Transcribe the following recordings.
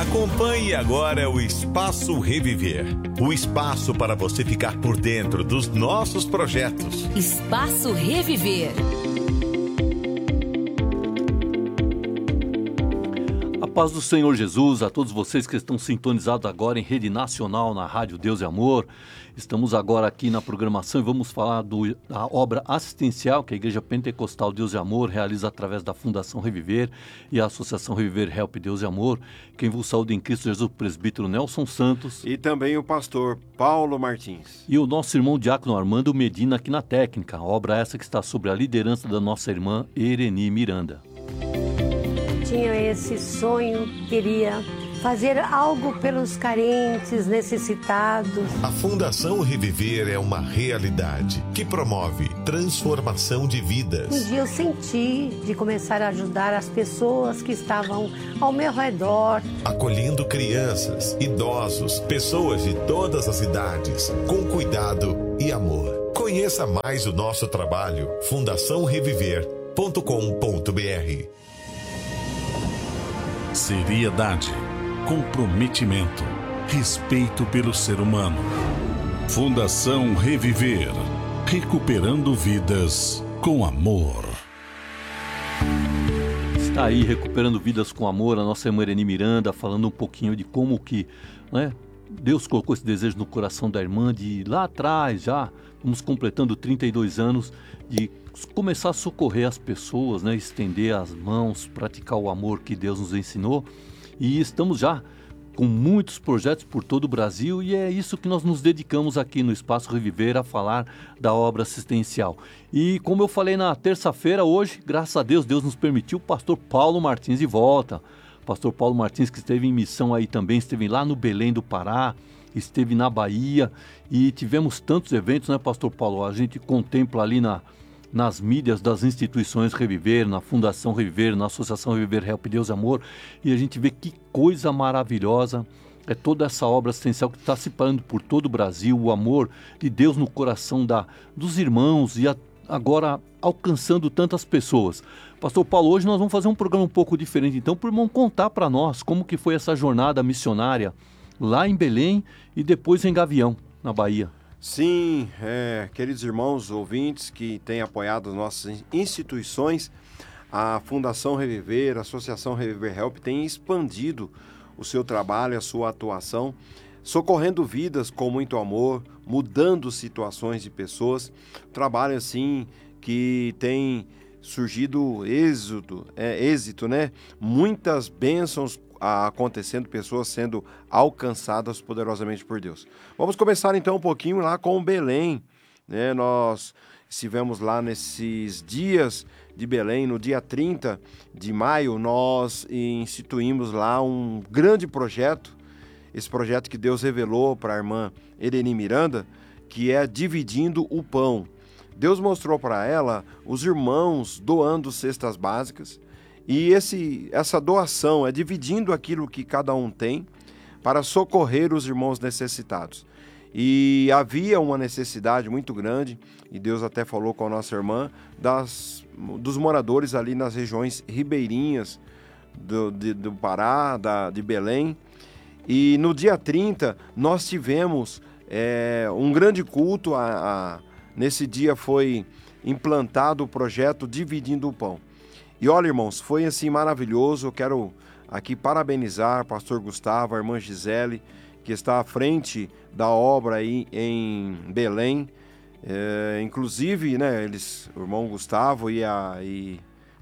Acompanhe agora o Espaço Reviver. O espaço para você ficar por dentro dos nossos projetos. Espaço Reviver. A paz do Senhor Jesus a todos vocês que estão sintonizados agora em rede nacional na Rádio Deus e Amor. Estamos agora aqui na programação e vamos falar da obra assistencial que a Igreja Pentecostal Deus e Amor realiza através da Fundação Reviver e a Associação Reviver Help Deus e Amor. Quem vos saúda em Cristo Jesus, o presbítero Nelson Santos. E também o pastor Paulo Martins. E o nosso irmão diácono Armando Medina aqui na técnica. A obra essa que está sob a liderança da nossa irmã Ereni Miranda. Tinha esse sonho, queria fazer algo pelos carentes, necessitados. A Fundação Reviver é uma realidade que promove transformação de vidas. Um dia eu senti de começar a ajudar as pessoas que estavam ao meu redor. Acolhendo crianças, idosos, pessoas de todas as idades, com cuidado e amor. Conheça mais o nosso trabalho, fundaçãoreviver.com.br. Seriedade, comprometimento, respeito pelo ser humano. Fundação Reviver, recuperando vidas com amor. Está aí recuperando vidas com amor a nossa irmã Ereni Miranda, falando um pouquinho de como que, né, Deus colocou esse desejo no coração da irmã de lá atrás, já vamos completando 32 anos, de começar a socorrer as pessoas, né, estender as mãos, praticar o amor que Deus nos ensinou. E estamos já com muitos projetos por todo o Brasil e é isso que nós nos dedicamos aqui no Espaço Reviver, a falar da obra assistencial. E como eu falei na terça-feira, hoje, graças a Deus, Deus nos permitiu o pastor Paulo Martins de volta. O pastor Paulo Martins, que esteve em missão aí também, esteve lá no Belém do Pará, esteve na Bahia e tivemos tantos eventos, né, pastor Paulo? A gente contempla ali nas mídias das instituições Reviver, na Fundação Reviver, na Associação Reviver Help Deus e Amor, e a gente vê que coisa maravilhosa é toda essa obra assistencial que está se parando por todo o Brasil, o amor de Deus no coração dos irmãos e agora alcançando tantas pessoas. Pastor Paulo, hoje nós vamos fazer um programa um pouco diferente, então, para o irmão contar para nós como que foi essa jornada missionária lá em Belém e depois em Gavião, na Bahia. Sim, queridos irmãos ouvintes que têm apoiado as nossas instituições, a Fundação Reviver, a Associação Reviver Help tem expandido o seu trabalho, a sua atuação, socorrendo vidas com muito amor, mudando situações de pessoas. Trabalho assim que tem surgido êxito, né? Muitas bênçãos acontecendo, pessoas sendo alcançadas poderosamente por Deus. Vamos começar então um pouquinho lá com Belém, né? Nós estivemos lá nesses dias de Belém, no dia 30 de maio, nós instituímos lá um grande projeto, esse projeto que Deus revelou para a irmã Ereni Miranda, que é Dividindo o Pão. Deus mostrou para ela os irmãos doando cestas básicas, e essa doação é dividindo aquilo que cada um tem para socorrer os irmãos necessitados. E havia uma necessidade muito grande, e Deus até falou com a nossa irmã, dos moradores ali nas regiões ribeirinhas do Pará, de Belém. E no dia 30 nós tivemos um grande culto, nesse dia foi implantado o projeto Dividindo o Pão. E olha, irmãos, foi assim maravilhoso. Eu quero aqui parabenizar o pastor Gustavo, a irmã Gisele, que está à frente da obra aí em Belém. Inclusive, né, o irmão Gustavo e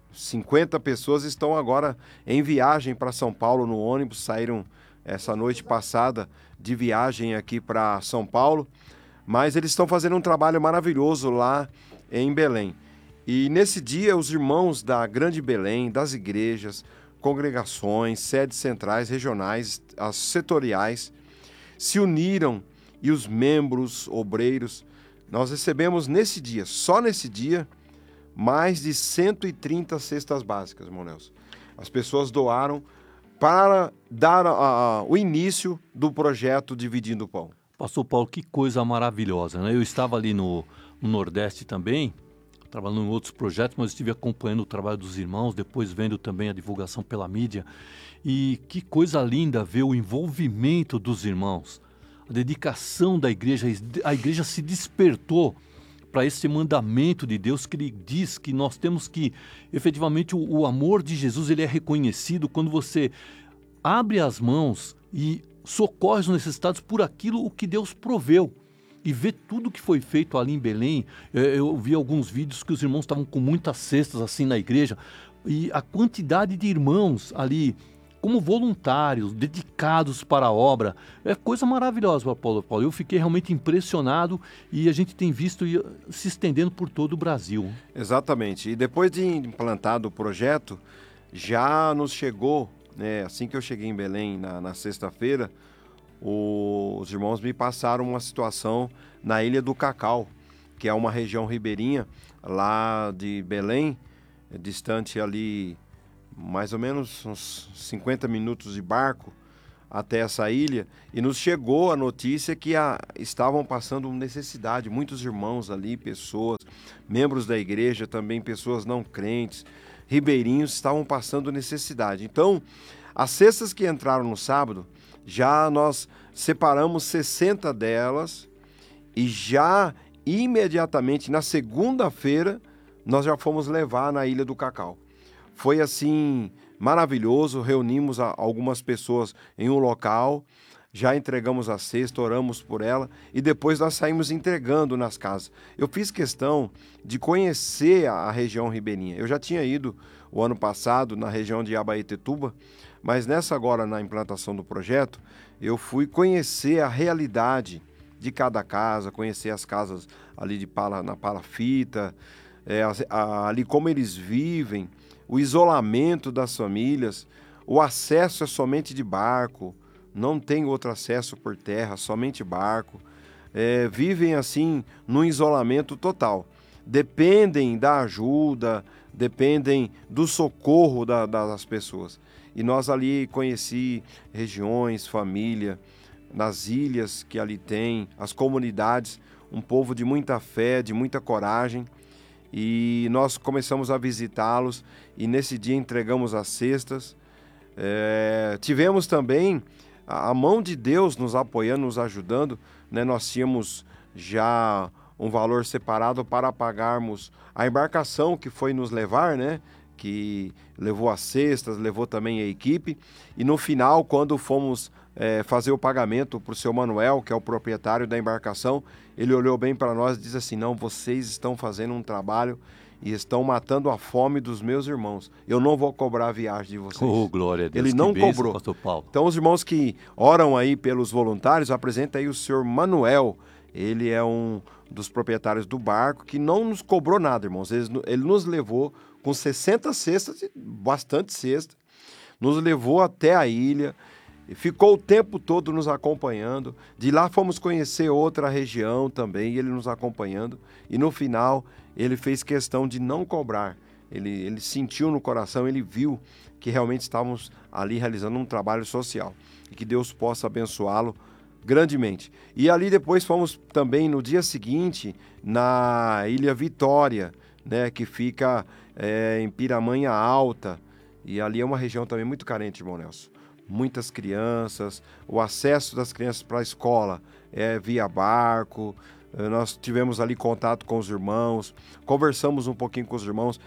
50 pessoas estão agora em viagem para São Paulo no ônibus, saíram essa noite passada de viagem aqui para São Paulo, mas eles estão fazendo um trabalho maravilhoso lá em Belém. E nesse dia, os irmãos da Grande Belém, das igrejas, congregações, sedes centrais, regionais, as setoriais, se uniram e os membros, obreiros, nós recebemos nesse dia, só nesse dia, mais de 130 cestas básicas, irmão Nelson. As pessoas doaram para dar o início do projeto Dividindo o Pão. Pastor Paulo, que coisa maravilhosa, né? Eu estava ali no Nordeste também, trabalhando em outros projetos, mas estive acompanhando o trabalho dos irmãos, depois vendo também a divulgação pela mídia. E que coisa linda ver o envolvimento dos irmãos, a dedicação da igreja. A igreja se despertou para esse mandamento de Deus que ele diz que nós temos que, efetivamente, o amor de Jesus ele é reconhecido quando você abre as mãos e socorre os necessitados por aquilo o que Deus proveu. E ver tudo que foi feito ali em Belém. Eu vi alguns vídeos que os irmãos estavam com muitas cestas assim na igreja, e a quantidade de irmãos ali como voluntários, dedicados para a obra, é coisa maravilhosa, Paulo. Eu fiquei realmente impressionado, e a gente tem visto se estendendo por todo o Brasil. Exatamente. E depois de implantado o projeto, já nos chegou, né, assim que eu cheguei em Belém na sexta-feira, os irmãos me passaram uma situação na Ilha do Cacau, que é uma região ribeirinha lá de Belém, distante ali mais ou menos uns 50 minutos de barco até essa ilha, e nos chegou a notícia que estavam passando necessidade, muitos irmãos ali, pessoas, membros da igreja, também pessoas não crentes, ribeirinhos, estavam passando necessidade. Então, as cestas que entraram no sábado, já nós separamos 60 delas, e já imediatamente na segunda-feira nós já fomos levar na Ilha do Cacau. Foi assim maravilhoso, reunimos algumas pessoas em um local, já entregamos a cesta, oramos por ela, e depois nós saímos entregando nas casas. Eu fiz questão de conhecer a região ribeirinha. Eu já tinha ido o ano passado na região de Abaetetuba, mas nessa agora, na implantação do projeto, eu fui conhecer a realidade de cada casa, conhecer as casas ali na palafita, ali como eles vivem, o isolamento das famílias, o acesso é somente de barco, não tem outro acesso por terra, somente barco. Vivem assim num isolamento total. Dependem da ajuda, dependem do socorro das pessoas. E nós ali conheci regiões, família, nas ilhas que ali tem, as comunidades, um povo de muita fé, de muita coragem. E nós começamos a visitá-los, e nesse dia entregamos as cestas. Tivemos também a mão de Deus nos apoiando, nos ajudando, né? Nós tínhamos já um valor separado para pagarmos a embarcação que foi nos levar, né? Que levou as cestas, levou também a equipe. E no final, quando fomos fazer o pagamento para o seu Manuel, que é o proprietário da embarcação, ele olhou bem para nós e disse assim: não, vocês estão fazendo um trabalho e estão matando a fome dos meus irmãos. Eu não vou cobrar a viagem de vocês. Oh, glória a Deus. Ele não bênção, cobrou. Pastor Paulo. Então, os irmãos que oram aí pelos voluntários, apresenta aí o senhor Manuel. Ele é um dos proprietários do barco, que não nos cobrou nada, irmãos. Ele nos levou com 60 cestas, bastante cesta, nos levou até a ilha, ficou o tempo todo nos acompanhando. De lá fomos conhecer outra região também, ele nos acompanhando. E no final, ele fez questão de não cobrar. Ele sentiu no coração, ele viu que realmente estávamos ali realizando um trabalho social. E que Deus possa abençoá-lo grandemente. E ali depois fomos também no dia seguinte na Ilha Vitória, né, que fica em Piramanha Alta. E ali é uma região também muito carente, irmão Nelson. Muitas crianças, o acesso das crianças para a escola é via barco. Nós tivemos ali contato com os irmãos, conversamos um pouquinho com os irmãos,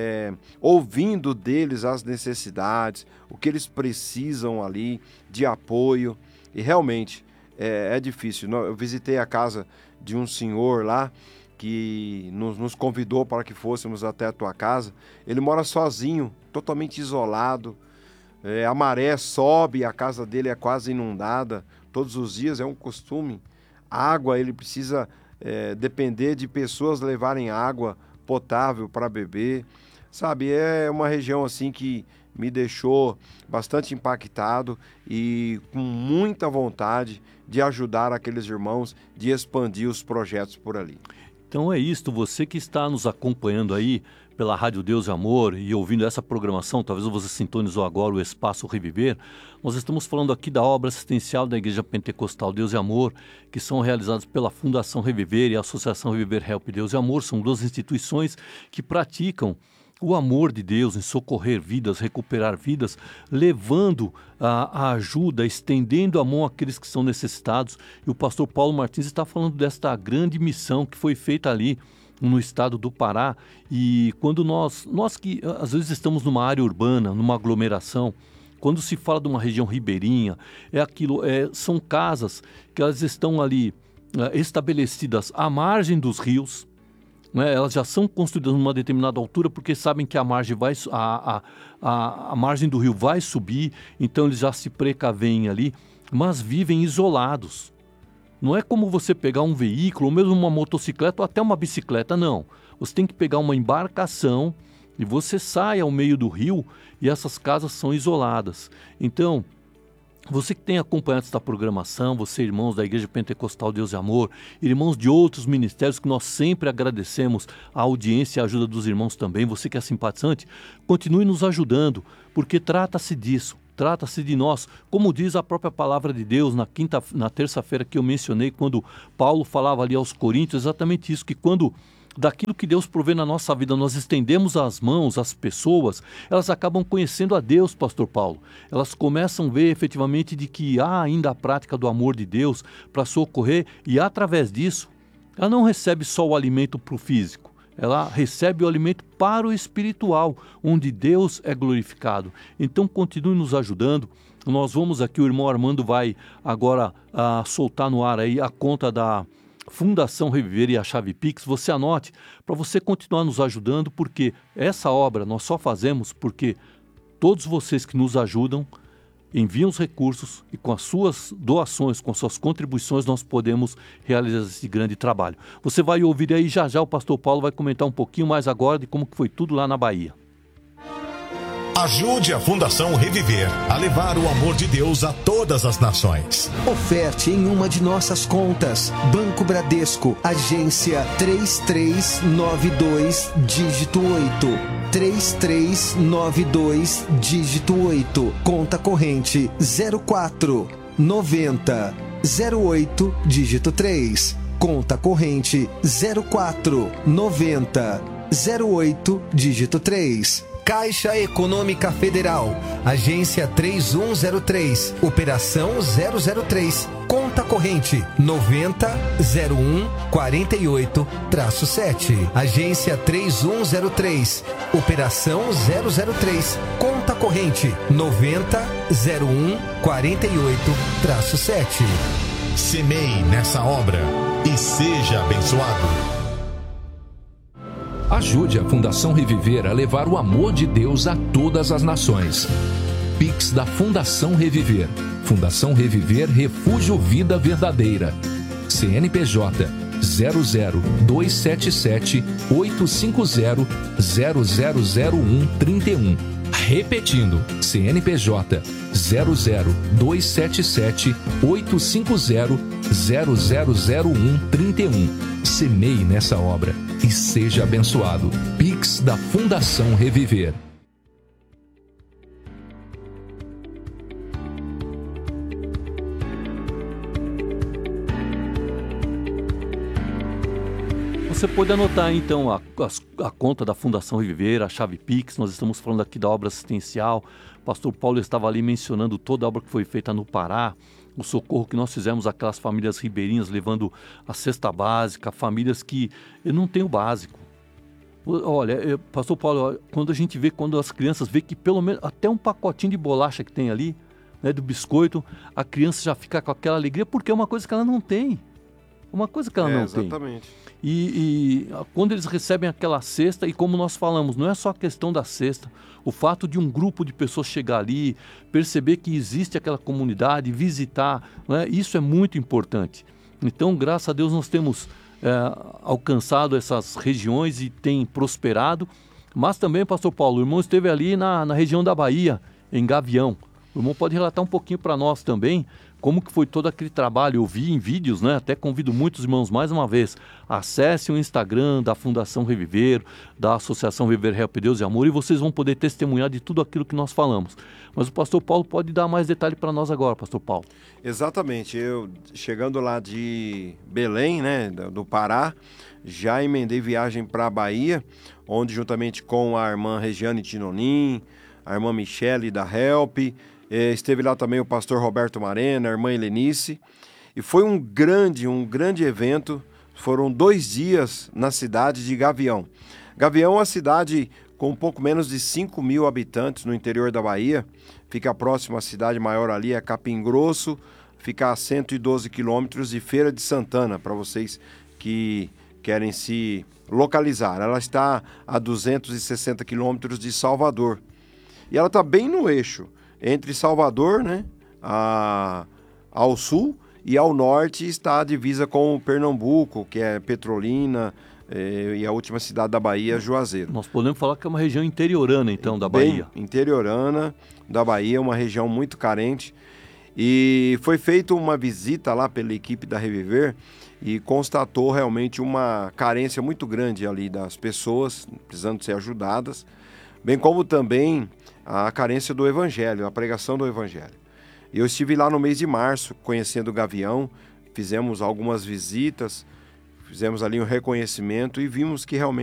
ouvindo deles as necessidades, o que eles precisam ali de apoio. E realmente é difícil. Eu visitei a casa de um senhor lá que nos convidou para que fôssemos até a tua casa. Ele mora sozinho, totalmente isolado. A maré sobe, a casa dele é quase inundada todos os dias, é um costume. Água, ele precisa depender de pessoas levarem água potável para beber. Sabe, é uma região assim que me deixou bastante impactado e com muita vontade de ajudar aqueles irmãos, de expandir os projetos por ali. Então é isto, você que está nos acompanhando aí pela Rádio Deus e Amor e ouvindo essa programação, talvez você sintonizou agora o Espaço Reviver, nós estamos falando aqui da obra assistencial da Igreja Pentecostal Deus e Amor, que são realizadas pela Fundação Reviver e a Associação Reviver Help Deus e Amor. São duas instituições que praticam o amor de Deus em socorrer vidas, recuperar vidas, levando a ajuda, estendendo a mão àqueles que são necessitados. E o pastor Paulo Martins está falando desta grande missão que foi feita ali no estado do Pará. E quando nós que às vezes estamos numa área urbana, numa aglomeração, quando se fala de uma região ribeirinha, são casas que elas estão ali estabelecidas à margem dos rios, né? Elas já são construídas numa determinada altura porque sabem que a margem do rio vai subir, então eles já se precavem ali, mas vivem isolados. Não é como você pegar um veículo, ou mesmo uma motocicleta ou até uma bicicleta, não. Você tem que pegar uma embarcação e você sai ao meio do rio e essas casas são isoladas. Então, você que tem acompanhado esta programação, você, irmãos da Igreja Pentecostal Deus e Amor, irmãos de outros ministérios que nós sempre agradecemos a audiência e a ajuda dos irmãos também, você que é simpatizante, continue nos ajudando, porque trata-se disso, trata-se de nós, como diz a própria palavra de Deus na terça-feira que eu mencionei, quando Paulo falava ali aos Coríntios, exatamente isso, que quando daquilo que Deus provê na nossa vida, nós estendemos as mãos às pessoas, elas acabam conhecendo a Deus, pastor Paulo. Elas começam a ver efetivamente de que há ainda a prática do amor de Deus para socorrer e através disso, ela não recebe só o alimento para o físico, ela recebe o alimento para o espiritual, onde Deus é glorificado. Então continue nos ajudando. Nós vamos aqui, o irmão Armando vai agora soltar no ar aí a conta da Fundação Reviver e a chave Pix. Você anote para você continuar nos ajudando, porque essa obra nós só fazemos porque todos vocês que nos ajudam enviam os recursos e com as suas doações, com as suas contribuições, nós podemos realizar esse grande trabalho. Você vai ouvir aí já o pastor Paulo vai comentar um pouquinho mais agora de como que foi tudo lá na Bahia. Ajude a Fundação Reviver a levar o amor de Deus a todas as nações. Oferte em uma de nossas contas. Banco Bradesco, agência 3392, dígito 8. 3392, dígito 8. Conta corrente 04 90 08, dígito 3. Conta corrente 04 90 08, dígito 3. Caixa Econômica Federal, agência 3103, operação 003, conta corrente 900148-7, agência 3103, operação 003, conta corrente 900148-7. Semeie nessa obra e seja abençoado. Ajude a Fundação Reviver a levar o amor de Deus a todas as nações. Pix da Fundação Reviver. Fundação Reviver Refúgio Vida Verdadeira. CNPJ 00277 850 000131. Repetindo, CNPJ 00277 850 000131. Semeie nessa obra e seja abençoado. Pix da Fundação Reviver. Você pode anotar então a conta da Fundação Reviver, a chave Pix. Nós estamos falando aqui da obra assistencial. O pastor Paulo estava ali mencionando toda a obra que foi feita no Pará, o socorro que nós fizemos àquelas famílias ribeirinhas, levando a cesta básica, famílias que não têm o básico. Olha, pastor Paulo, quando as crianças veem que pelo menos até um pacotinho de bolacha que tem ali, né, do biscoito, a criança já fica com aquela alegria, porque é uma coisa que ela não tem. Uma coisa que ela não tem. Exatamente. E quando eles recebem aquela cesta, e como nós falamos, não é só a questão da cesta, o fato de um grupo de pessoas chegar ali, perceber que existe aquela comunidade, visitar, né, isso é muito importante. Então, graças a Deus, nós temos alcançado essas regiões e tem prosperado, mas também, pastor Paulo, o irmão esteve ali na região da Bahia, em Gavião. O irmão pode relatar um pouquinho para nós também como que foi todo aquele trabalho. Eu vi em vídeos, né? Até convido muitos irmãos mais uma vez, acessem o Instagram da Fundação Reviver, da Associação Reviver Help Deus e Amor, e vocês vão poder testemunhar de tudo aquilo que nós falamos. Mas o pastor Paulo pode dar mais detalhe para nós agora, pastor Paulo. Exatamente, eu chegando lá de Belém, né, do Pará, já emendei viagem para a Bahia, onde juntamente com a irmã Regiane Tinonim, a irmã Michele da Help, esteve lá também o pastor Roberto Marena, a irmã Helenice, e foi um grande evento. Foram 2 dias na cidade de Gavião. Gavião é uma cidade com um pouco menos de 5 mil habitantes no interior da Bahia, fica próximo à cidade maior ali, é Capim Grosso, fica a 112 quilômetros de Feira de Santana, para vocês que querem se localizar. Ela está a 260 quilômetros de Salvador. E ela está bem no eixo, entre Salvador, né, ao sul, e ao norte está a divisa com o Pernambuco, que é Petrolina, e a última cidade da Bahia, Juazeiro. Nós podemos falar que é uma região interiorana, então, da Bahia. Bem interiorana da Bahia, uma região muito carente. E foi feita uma visita lá pela equipe da Reviver e constatou realmente uma carência muito grande ali das pessoas, precisando ser ajudadas, bem como também a carência do Evangelho, a pregação do Evangelho. Eu estive lá no mês de março, conhecendo o Gavião, fizemos algumas visitas, fizemos ali um reconhecimento e vimos que realmente